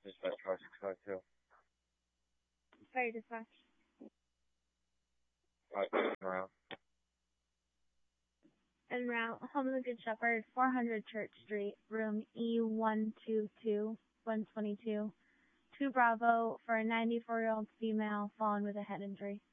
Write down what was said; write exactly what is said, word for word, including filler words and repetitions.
Dispatch five six five two. Fire dispatch. Alright, around. En route, home of the Good Shepherd, four hundred Church Street, room E one two two, one twenty-two. two Bravo for a ninety-four-year-old female fallen with a head injury.